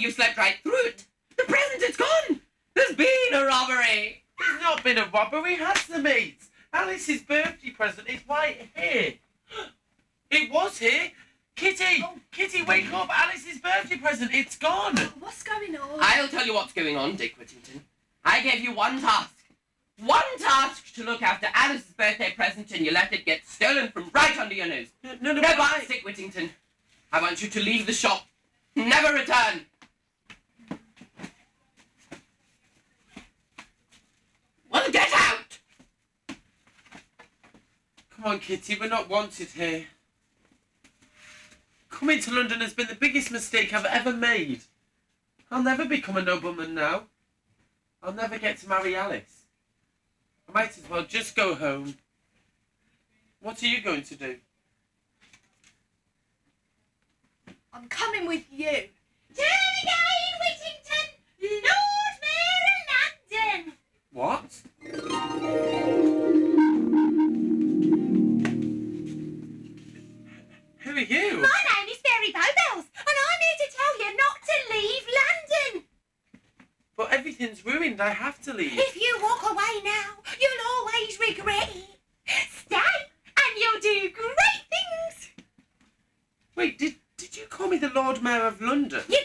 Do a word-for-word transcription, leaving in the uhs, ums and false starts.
you slept right through it. The present is gone. There's been a robbery. There's not been a robbery, has there, mate? Alice's birthday present is right here. It was here. Kitty! Oh. Kitty, wake up! Alice's birthday present, it's gone! What's going on? I'll tell you what's going on, Dick Whittington. I gave you one task. One task to look after Alice's birthday present, and you let it get stolen from right under your nose. No, no, no, No, I... but Dick Whittington, I want you to leave the shop. Never return. Well, get out! Come on, Kitty, we're not wanted here. Coming to London has been the biggest mistake I've ever made. I'll never become a nobleman now. I'll never get to marry Alice. I might as well just go home. What are you going to do? I'm coming with you. Turn again, Whittington! Lord Mayor of London! What? Who are you? My name is Fairy Bowbells, and I'm here to tell you not to leave London. But everything's ruined. I have to leave. If you walk away now, you'll always regret it. Stay, and you'll do great things. Wait, did, did you call me the Lord Mayor of London? You